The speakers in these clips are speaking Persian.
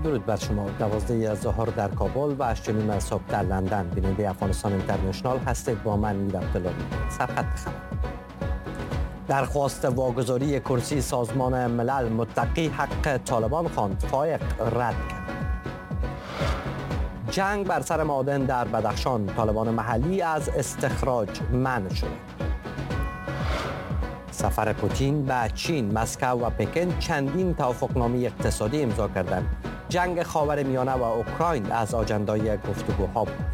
درود بر شما. 12 ظهر در کابل و 8 صبح در لندن. بیننده افغانستان اینترنشنال هستید. با من میر عبدالله. سرخط خبر. درخواست واگذاری کرسی سازمان ملل متقی حق طالبان خواند. فایق رد کرد. جنگ بر سر معادن در بدخشان. طالبان محلی از استخراج منع شد. سفر پوتین به چین، مسکو و پکن چندین توافقنامه اقتصادی امضا کردند. جنگ خاورمیانه و اوکراین از آجندای گفتگوها بود.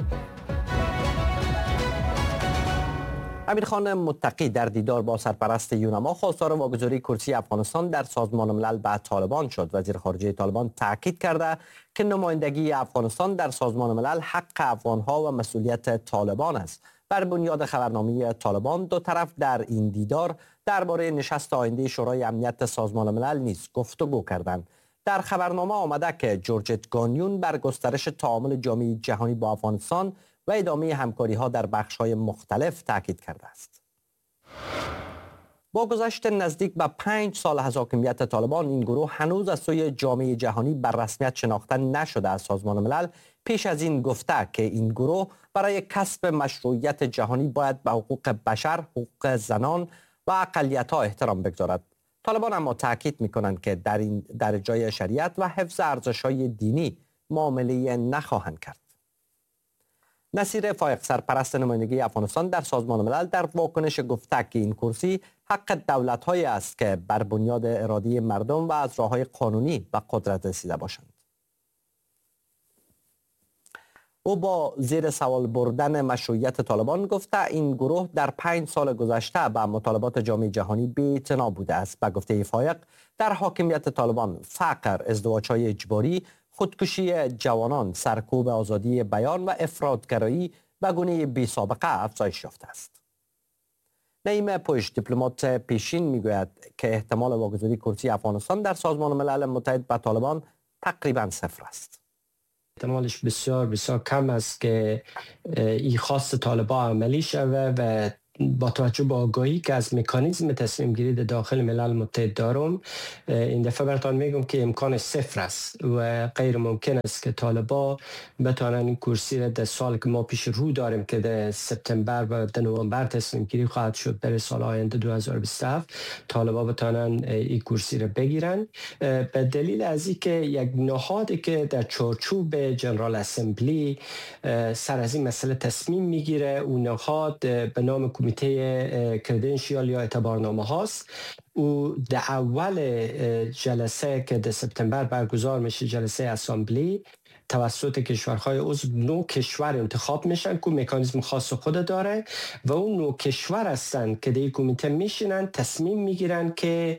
امیرخان متقی در دیدار با سرپرست یونما خواستار واگذاری کرسی افغانستان در سازمان ملل به طالبان شد. وزیر خارجه طالبان تاکید کرده که نمایندگی افغانستان در سازمان ملل حق افغانها و مسئولیت طالبان است. بر بنیاد خبرنامه طالبان دو طرف در این دیدار درباره نشست آینده شورای امنیت سازمان ملل نیز گفتگو کردند. در خبرنامه آمده که جورجت گانیون بر گسترش تعامل جامعه جهانی با افغانستان و ادامه همکاری‌ها در بخش‌های مختلف تاکید کرده است. با گذشت نزدیک به 5 سال از حاکمیت طالبان، این گروه هنوز از سوی جامعه جهانی بر رسمیت شناخته نشده از سازمان ملل. پیش از این گفته که این گروه برای کسب مشروعیت جهانی باید به حقوق بشر، حقوق زنان و اقلیت‌ها احترام بگذارد. طالبان اما تاکید می‌کنند که در جای شریعت و حفظ ارزش‌های دینی معامله نخواهند کرد. نصیر فایق، سرپرست نمایندگی افغانستان در سازمان ملل، در واکنش گفته که این کرسی حق دولت‌هایی است که بر بنیاد اراده مردم و از راه‌های قانونی به قدرت رسیده باشند. او با زیر سوال بردن مشروعیت طالبان گفته این گروه در 5 سال گذشته به مطالبات جامعه جهانی بی‌اعتنا بوده است. به گفته فایق، در حاکمیت طالبان فقر، ازدواج‌های اجباری، خودکشی جوانان، سرکوب آزادی بیان و افراطگرایی به گونه بی‌سابقه افزایش یافته است. نعیم پوش، دیپلمات پیشین، میگوید که احتمال واگذاری کرسی افغانستان در سازمان ملل متحد به طالبان تقریبا صفر است. احتمالش بسیار بسیار کم است که این خواست طالبان عملی شود و با توجه به آگاهی که از مکانیزم تصمیم گیری در داخل ملل متحد دارم، این دفعه براتون میگم که امکانش صفر است و غیر ممکن است که طالبان بتوانند این کرسی را در سال که ما پیش رو داریم که در سپتامبر و در نوامبر تصمیم گیری خواهد شد برای سال آینده 2027 طالبان بتوانند این کرسی را بگیرن، به دلیل از اینکه یک نهادی که در چارچوب جنرال اسمبلی سر از این مسئله تصمیم میگیره، اون نهاد به نام کمیته کردنشیال یا اعتبارنامه هاست. او در اول جلسه که در سپتامبر برگزار میشه، جلسه اسمبلی، توسط کشورهای عضو 9 کشور انتخاب میشن که مکانیزم خاص خود داره و اون 9 کشور هستن که در این کمیته میشینن، تصمیم میگیرن که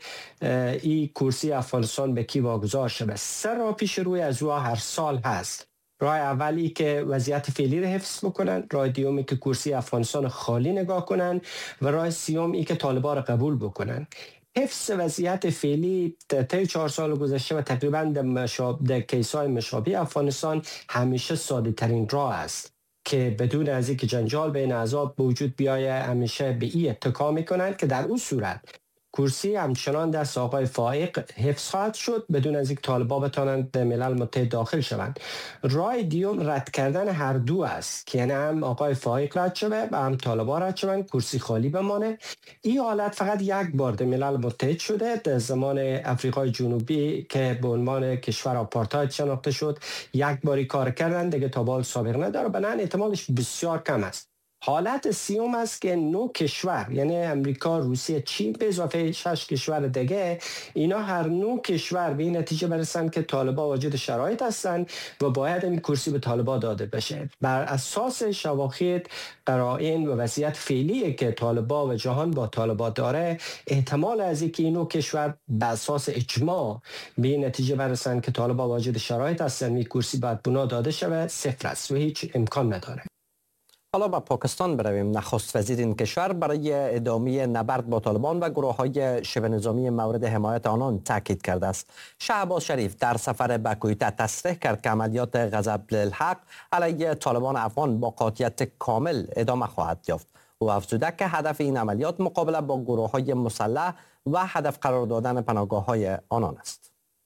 این کرسی افغانستان به کی واگذار شده. 3 راه پیش روی از او هر سال هست. راه اولی که وضعیت فعلی رو حفظ بکنن، راه دومی که کرسی افغانستان خالی نگاه کنن و راه سومی که طالبان رو قبول بکنن. حفظ وضعیت فعلی طی 4 سال گذشته و تقریبا در کیس‌های مشابه افغانستان همیشه ساده ترین راه است که بدون از اینکه جنجال بین اعضا به وجود بیایه همیشه به این اتکا میکنن که در اون صورت کرسی همچنان دست آقای فائق حفظ خواهد شد بدون از اینکه طالبان بتوانند به ملل متحد داخل شوند. راه دیوم رد کردن هر دو است که یعنی هم آقای فائق رد شود و هم طالبان رد شوند، کرسی خالی بمانه. این حالت فقط یک بار در ملل متحد شده در زمان آفریقای جنوبی که به عنوان کشور آپارتاید شناخته شد. یک باری کار کردن دیگه تا بال سابقه نداره، بنابراین احتمالش بسیار کم است. حالت سیوم است که 9 کشور یعنی امریکا، روسیه، چین به اضافه 6 کشور دیگه، اینا هر 9 کشور به این نتیجه برسند که طالبان واجد شرایط هستند و باید این کرسی به طالبان داده بشه. بر اساس شواهد، قرائن و وضعیت فعلی که طالبان و جهان با طالبان داره، احتمال از اینکه این 9 کشور به اساس اجماع به این نتیجه برسند که طالبان واجد شرایط هستند این کرسی باید بنا داده شود صفر است و هیچ امکان نداره. حالا به پاکستان برویم. نخست وزیر این کشور برای ادامه نبرد با طالبان و گروه‌های شبه نظامی مورد حمایت آنان تاکید کرده است. شهباز شریف در سفر به کویته تصریح کرد که عملیات غضب للحق علیه طالبان افغان با قاطعیت کامل ادامه خواهد یافت. او افزوده که هدف این عملیات مقابله با گروه‌های مسلح و هدف قرار دادن پناهگاه‌های آنان است.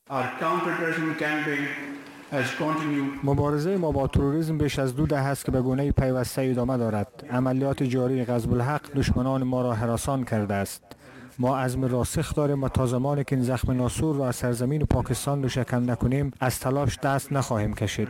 مبارزه ما با تروریسم بیش از 2 دهه است که به گونه پیوسته ادامه دارد. عملیات جاری غصب الحق دشمنان ما را هراسان کرده است. ما عزم راسخ داریم و تا زمانی که این زخم ناسور را از سرزمین پاکستان دوشکن نکنیم از تلاش دست نخواهیم کشید.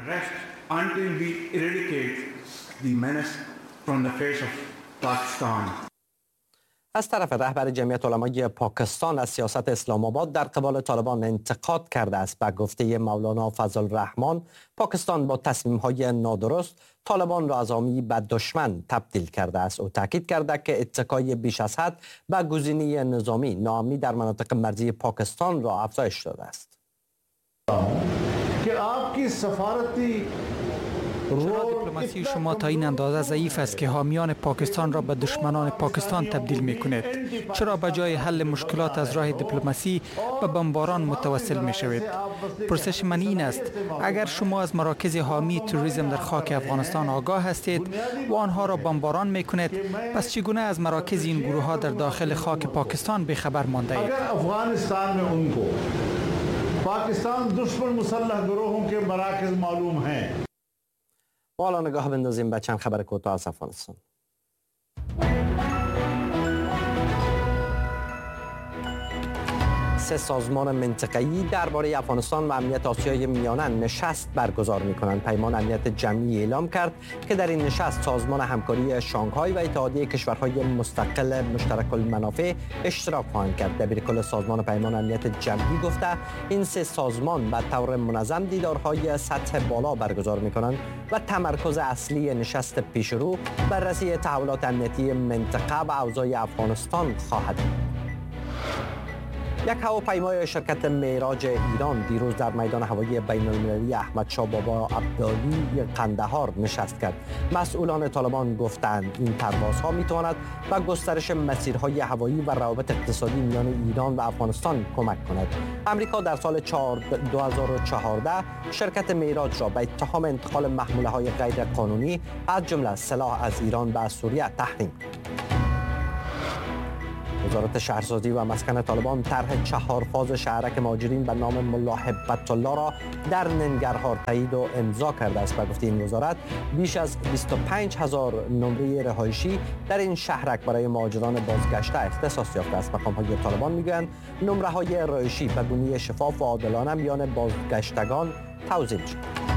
از طرف رهبر جمعیت علمای پاکستان از سیاست اسلام آباد در قبال طالبان انتقاد کرده است. به گفته مولانا فضل الرحمن، پاکستان با تصمیم‌های نادرست طالبان را از حامی به دشمن تبدیل کرده است. او تاکید کرده که اتکای بیش از حد به گزینه نظامی ناامنی در مناطق مرزی پاکستان را افزایش داده است. چرا دیپلماسی شما تا این اندازه ضعیف است که حامیان پاکستان را به دشمنان پاکستان تبدیل می کند؟ چرا به جای حل مشکلات از راه دیپلماسی به بمباران متوسل می شوید؟ پرسش من این است: اگر شما از مراکز حامی تروریسم در خاک افغانستان آگاه هستید و آنها را بمباران می کنید، پس چگونه از مراکز این گروه ها در داخل خاک پاکستان بی‌خبر مانده اید؟ پاکستان دشمن مسلح گروهوں کے مراکز معلوم ہیں. و حالا نگاه بندازیم به چند خبر کوتاه از افغانستان. سه سازمان منطقه‌ای درباره افغانستان و امنیت آسیای میانه نشست برگزار می‌کنند. پیمان امنیت جمعی اعلام کرد که در این نشست سازمان همکاری شانگهای و اتحادیه کشورهای مستقل مشترک المنافع اشتراک خواهند کرد. دبیرکل سازمان پیمان امنیت جمعی گفته این سه سازمان به طور منظم دیدارهای سطح بالا برگزار می‌کنند و تمرکز اصلی نشست پیشرو بررسی تحولات امنیتی منطقه و اوضاع افغانستان خواهد بود. یک هواپیمای شرکت معراج ایران دیروز در میدان هوایی بین المللی احمد شاه بابا عبدالی قندهار نشست کرد. مسئولان طالبان گفتند این پروازها میتواند به گسترش مسیرهای هوایی و روابط اقتصادی میان ایران و افغانستان کمک کند. امریکا در سال 2014 شرکت معراج را به اتهام انتقال محموله های غیر قانونی از جمله سلاح از ایران به سوریه تحریم کرد. وزارت شهرسازی و مسکن طالبان طرح 4 فاز شهرک مهاجرین به نام ملا هبت الله را در ننگرهار تایید و امضا کرده است. به گفته این وزارت بیش از 25,000 نمره رهایشی در این شهرک برای مهاجران بازگشته اختصاص یافته است. مقام‌های طالبان میگویند نمره‌های رهایشی به گونه شفاف و عادلانه میان بازگشتگان توزیع شد.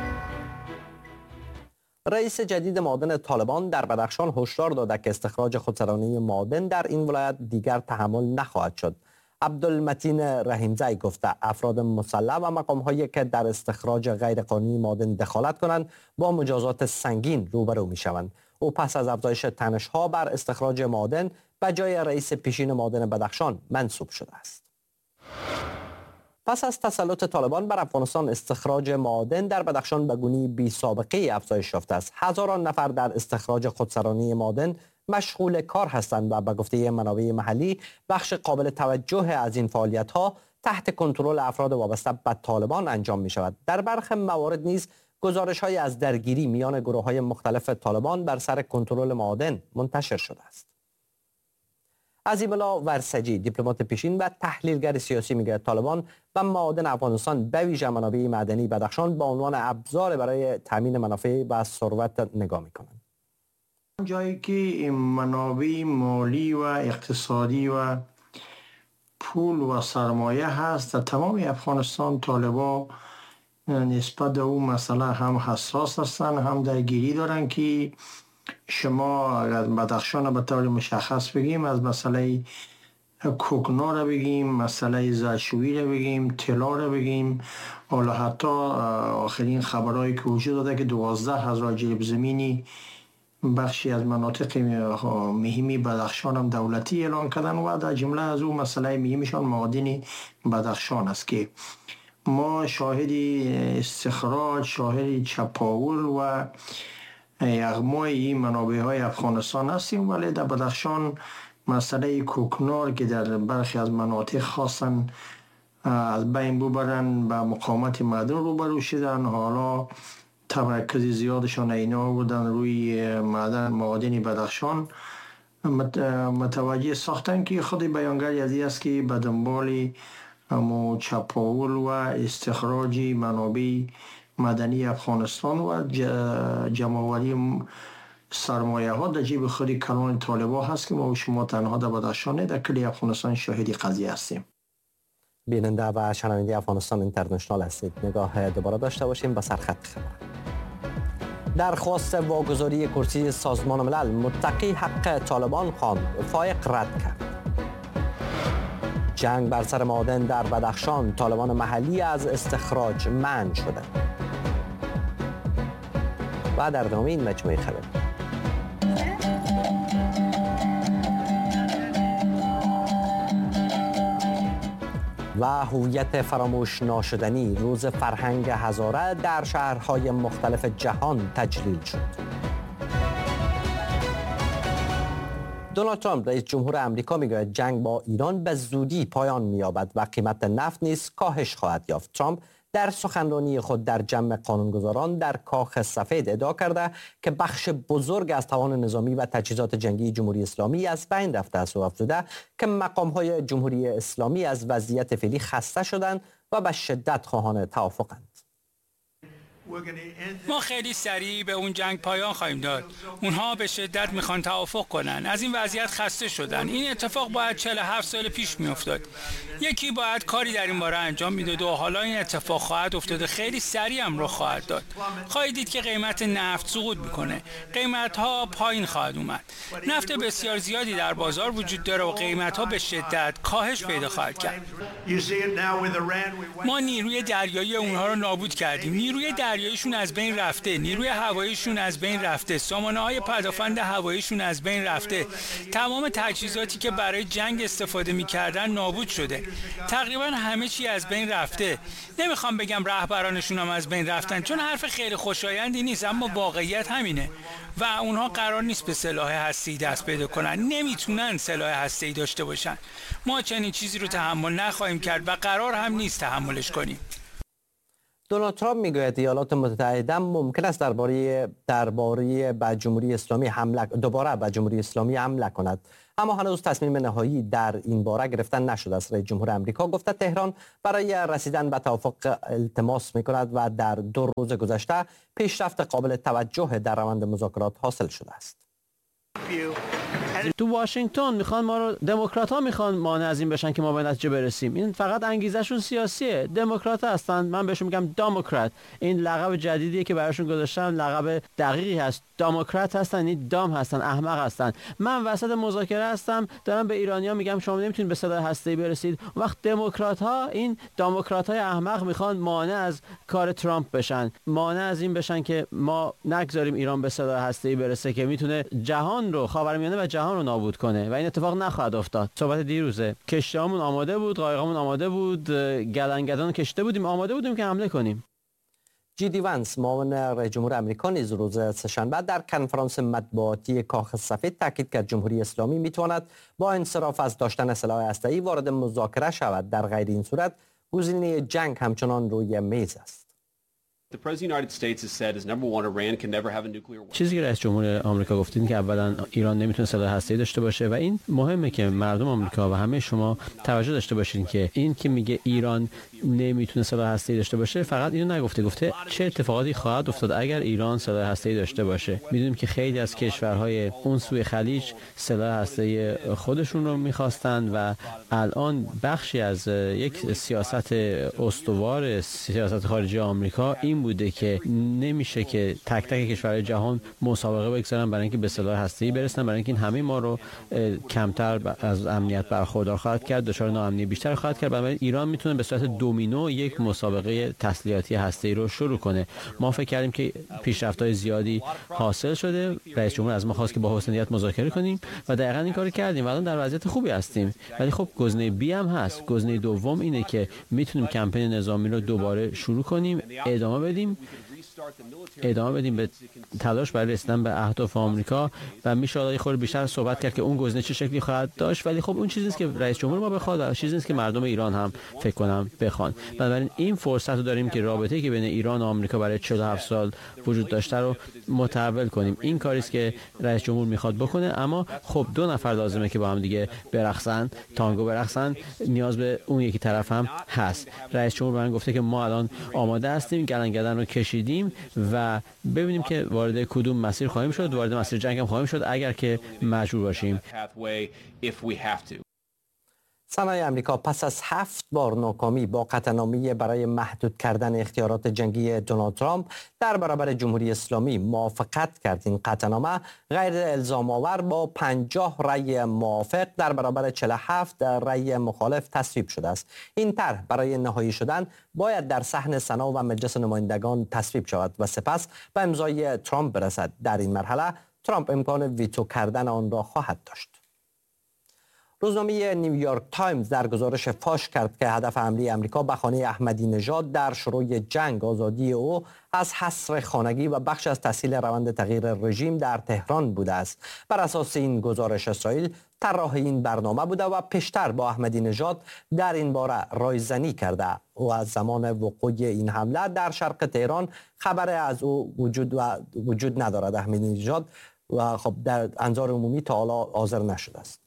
رئیس جدید معادن طالبان در بدخشان هشدار داده که استخراج خودسرانه معادن در این ولایت دیگر تحمل نخواهد شد. عبدالمتین رحیمزی گفته افراد مسلح و مقام‌هایی که در استخراج غیرقانونی معادن دخالت کنند با مجازات سنگین روبرو می‌شوند. او پس از افزایش تنش‌ها بر استخراج معادن به جای رئیس پیشین معادن بدخشان منصوب شده است. پس از تسلط طالبان بر افغانستان استخراج معادن در بدخشان به گونه‌ای بی سابقه افزایش یافته است. هزاران نفر در استخراج خودسرانه معادن مشغول کار هستند و به گفته منابع محلی بخش قابل توجه از این فعالیت‌ها تحت کنترل افراد وابسته به طالبان انجام می شود. در برخی موارد نیز گزارش‌های از درگیری میان گروه‌های مختلف طالبان بر سر کنترل معادن منتشر شده است. عظیم الله ورسجی دیپلمات پیشین و تحلیلگر سیاسی میگه طالبان و معادن افغانستان به ویژه منابع معدنی بدخشان با عنوان ابزار برای تامین منافع و ثروت نگاه میکنند. جایی که منابع مالی و اقتصادی و پول و سرمایه هست در تمام افغانستان، طالبان نسبت به اون مسئله هم حساس هستند، هم درگیری دارن که شما اگر بدخشان به طور مشخص بگیم از مسئله کوکنار را بگیم، مسئله زرشویی را بگیم، طلا را بگیم، حالا حتی آخرین خبرهایی که وجود داده که 12,000 جریب زمینی بخشی از مناطق مهمی بدخشان هم دولتی اعلان کردن و در جمله از اون مسئله مهمشان معادن بدخشان است که ما شاهد استخراج، شاهد چپاول و اغمای این منابع های افغانستان هستیم، ولی در بدخشان مسئله کوکنار که در برخی از مناطق خواستن از بین ببرن به مقاومت معدن روبرو شدن. حالا تمرکز زیادشان اینا بودن روی معادن بدخشان. متوجه ساختن که خود بیانگر یزی است که به دنبال همو چپاول و استخراج منابع مدنی افغانستان و جمع‌آوری سرمایه ها در جیب خود کلان طالبان هست که ما و شما تنها در بدخشان در کل افغانستان شاهد قضیه هستیم. بیننده و شنونده افغانستان اینترنشنال هستید. نگاه دوباره داشته باشیم به سرخط خبر. درخواست واگذاری کرسی سازمان ملل متقی حق طالبان خواند، فایق رد کرد. جنگ بر سر معادن در بدخشان، طالبان محلی از استخراج منع شده. و در ادامه این مجموعه خبر. و هویت فراموش ناشدنی، روز فرهنگ هزاره در شهرهای مختلف جهان تجلیل شد. دونالد ترامپ رئیس جمهور آمریکا میگوید جنگ با ایران به زودی پایان می‌یابد و قیمت نفت نیز کاهش خواهد یافت. ترامپ در سخنرانی خود در جمع قانونگذاران در کاخ سفید ادعا کرده که بخش بزرگ از توان نظامی و تجهیزات جنگی جمهوری اسلامی از بین رفته است و افزوده که مقام‌های جمهوری اسلامی از وضعیت فعلی خسته شدند و به شدت خواهان توافقند. ما خیلی سریع به اون جنگ پایان خواهیم داد. اونها به شدت میخوان توافق کنن. از این وضعیت خسته شدن. این اتفاق باید 47 سال پیش میافتاد. یکی باید کاری در این باره انجام میداد و حالا این اتفاق خواهد افتاد. خیلی سریع هم رخ خواهد داد. خواهید دید که قیمت نفت سقوط میکنه. قیمت ها پایین خواهد اومد. نفت بسیار زیادی در بازار وجود داره و قیمت ها به شدت کاهش پیدا خواهد کرد. ما نیروی دریایی اونها رو نابود کردیم. نیروی دریاییشون از بین رفته، نیروی هواییشون از بین رفته، سامانه‌های پدافند هواییشون از بین رفته. تمام تجهیزاتی که برای جنگ استفاده می‌کردن نابود شده. تقریبا همه چی از بین رفته. نمیخوام بگم رهبرانشون هم از بین رفتن چون حرف خیلی خوشایندی نیست، اما واقعیت همینه و اونها قرار نیست به سلاح هسته‌ای دست پیدا کنن. نمیتونن سلاح هسته‌ای داشته باشن. ما چنین چیزی رو تحمل نخواهیم کرد و قرار هم نیست تحملش کنیم. دونالد ترامپ میگوید ایالات متحده ممکن است درباره به جمهوری اسلامی دوباره به جمهوری اسلامی حمله کند، اما هنوز تصمیم نهایی در این باره گرفتن نشده است. رئیس جمهور آمریکا گفته تهران برای رسیدن به توافق التماس میکند و در 2 روز گذشته پیشرفت قابل توجه در روند مذاکرات حاصل شده است. تو واشنگتن میخوان ما رو، دموکرات‌ها میخوان مانع از این بشن که ما به نتیجه برسیم. این فقط انگیزشون سیاسیه. دموکرات هستن، من بهشون میگم دموکرات. این لقب جدیدیه که براشون گذاشتن، لقب دقیقی هست. دموکرات هستن، این دام هستن، احمق هستن. من وسط مذاکره هستم، دارم به ایرانی‌ها میگم شما نمیتونید به سلاح هسته‌ای برسید. وقت دموکرات‌ها، این دموکرات‌های احمق میخوان مانع از کار ترامپ بشن، مانع از این بشن که ما نگذاریم ایران به سلاح هسته‌ای برسه که میتونه جهان رو، خاورمیانه و جهان رو نابود کنه و این اتفاق نخواهد افتاد. صحبت دیروزه، کشتیامون آماده بود، قایقامون آماده بود، گلنگدان کشته بودیم، آماده بودیم که حمله کنیم. جی وانس معاون رئیس جمهور آمریکا نیز روز سه‌شنبه در کنفرانس مطبوعاتی کاخ سفید تاکید کرد جمهوری اسلامی میتواند با انصراف از داشتن سلاح هسته‌ای وارد مذاکره شود. در غیر این صورت گزینه جنگ همچنان روی میز است. چیزی که رئیس جمهور آمریکا گفت این که اولا ایران نمیتونه سلاح هسته‌ای داشته باشه و این مهمه که مردم آمریکا و همه شما توجه داشته باشین که این که میگه ایران نمیتونه سلاح هسته‌ای داشته باشه فقط اینو نگفته، گفته چه اتفاقاتی خواهد افتاد اگر ایران سلاح هسته‌ای داشته باشه. میدونیم که خیلی از کشورهای اون سوی خلیج سلاح هسته‌ای خودشون رو میخواستن و الان بخشی از یک سیاست استوار سیاست خارجی آمریکا این بوده که نمیشه که تک تک کشورهای جهان مسابقه بگذارن برای اینکه به سلاح هسته‌ای برسن، برای اینکه این همه ما رو کمتر از امنیت برخوردار خواهد کرد، دچار ناامنی بیشتر خواهد کرد. برای ایران میتونه به صورت دومینو یک مسابقه تسلیحاتی هسته‌ای رو شروع کنه. ما فکر کردیم که پیشرفت‌های زیادی حاصل شده، رئیس جمهور از ما خواست که با حسن نیت مذاکره کنیم و دقیقاً این کارو کردیم و الان در وضعیت خوبی هستیم. ولی خب گزینه بی هم هست. گزینه دوم اینه که میتونیم کمپین نظامی رو دوباره شروع کنیم، ادامه بدیم ادامه بدیم به تلاش برای رسیدن به اهداف آمریکا و میشه حالا خورده بیشتر صحبت کرد که اون گزینه چه شکلی خواهد داشت، ولی خب اون چیزی نیست که رئیس جمهور ما بخواد و چیزی نیست که مردم ایران هم فکر کنم بخوان. بنابراین این فرصت رو داریم که رابطه‌ای که بین ایران و آمریکا برای 47 سال وجود داشته رو متحول کنیم. این کاری است که رئیس جمهور میخواد بکنه، اما خب دو نفر لازمه که با هم دیگه برقصن، تانگو برقصن، نیاز به اون یکی طرف هم هست. رئیس جمهور من گفته که ما الان آماده هستیم، گلنگدن رو کشیدیم و ببینیم که وارد کدوم مسیر خواهیم شد. وارد مسیر جنگ هم خواهیم شد اگر که مجبور باشیم. سنای امریکا پس از 7 بار ناکامی با قطعنامه برای محدود کردن اختیارات جنگی دونالد ترامپ در برابر جمهوری اسلامی موافقت کرد. این قطعنامه غیر الزام آور با 50 رأی موافق در برابر 47 رأی مخالف تصویب شده است. این طرح برای نهایی شدن باید در صحن سنا و مجلس نمایندگان تصویب شود و سپس به امضای ترامپ برسد. در این مرحله ترامپ امکان ویتو کردن آن را خواهد داشت. روزنامه نیویورک تایمز در گزارش فاش کرد که هدف حمله آمریکا به خانه احمدی نژاد در شروع جنگ آزادی او از حصر خانگی و بخش از تسهیل روند تغییر رژیم در تهران بوده است. بر اساس این گزارش اسرائیل طراح این برنامه بوده و پیشتر با احمدی نژاد در این باره رایزنی کرده. او از زمان وقوع این حمله در شرق تهران خبر از او وجود ندارد. احمدی نژاد و خب در انظار عمومی تا حالا حاضر نشده است.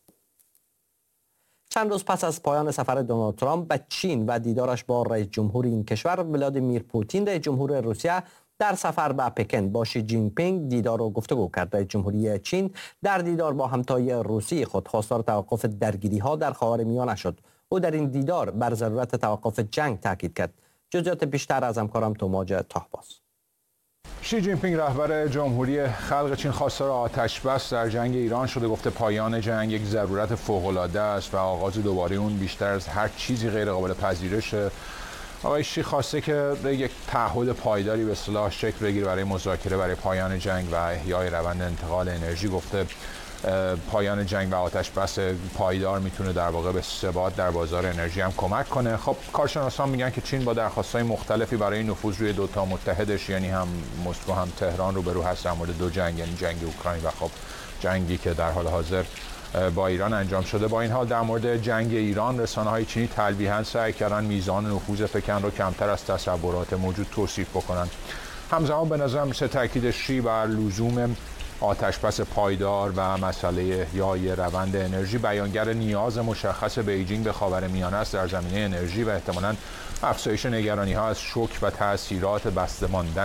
چند روز پس از پایان سفر دونالد ترامپ به چین و دیدارش با رئیس جمهور این کشور ولادیمیر پوتین، رئیس جمهور روسیه در سفر به پکن با شی جین پینگ دیدار و گفتگو کرد. رئیس جمهوری چین در دیدار با همتای روسی خود خواستار توقف درگیری‌ها در خاورمیانه شد. او در این دیدار بر ضرورت توقف جنگ تاکید کرد. جزئیات بیشتر از همکارم توماج تاهباز. شی جین پینگ رهبر جمهوری خلق چین خواستار آتش‌بس در جنگ ایران شده. گفته پایان جنگ یک ضرورت فوق‌العاده است و آغاز دوباره اون بیشتر از هر چیزی غیر قابل پذیرشه. آقای شی خواسته که یک تعهد پایداری به اصطلاح شکل بگیره برای مذاکره برای پایان جنگ و احیای روند انتقال انرژی. گفته پایان جنگ و آتش بس پایدار میتونه در واقع به ثبات در بازار انرژی هم کمک کنه. خب کارشناسان میگن که چین با درخواست‌های مختلفی برای نفوذ روی دوتا متحدش، یعنی هم مسکو هم تهران، روبرو هست در مورد دو جنگ، یعنی جنگ اوکراین و خب جنگی که در حال حاضر با ایران انجام شده. با این حال در مورد جنگ ایران رسانه‌های چینی تلویحاً سعی کردن میزان نفوذ پکن رو کمتر از تصورات موجود توصیف بکنن. همزمان به نظر میسه تاکید شی بر لزوم آتشبس پایدار و مسئله احیای روند انرژی بیانگر نیاز مشخص بیجینگ به خاورمیانه است در زمینه انرژی و احتمالاً افزایش نگرانی‌ها از شوک و تأثیرات بسته ماندن